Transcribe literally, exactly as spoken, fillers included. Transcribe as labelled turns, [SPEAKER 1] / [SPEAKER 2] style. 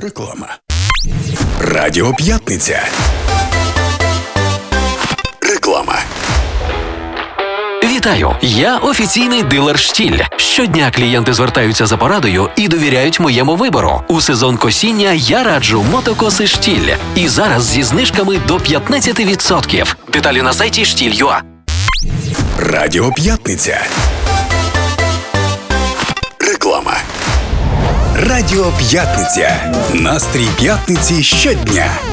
[SPEAKER 1] Реклама. Радіо П'ятниця. Реклама.
[SPEAKER 2] Вітаю! Я офіційний дилер «Штіль». Щодня клієнти звертаються за порадою і довіряють моєму вибору. У сезон косіння я раджу мотокоси «Штіль». І зараз зі знижками до п'ятнадцять відсотків. Деталі на сайті штіль крапка ю а.
[SPEAKER 1] Радіо П'ятниця. Реклама. Радіо П'ятниця. Настрій п'ятниці щодня.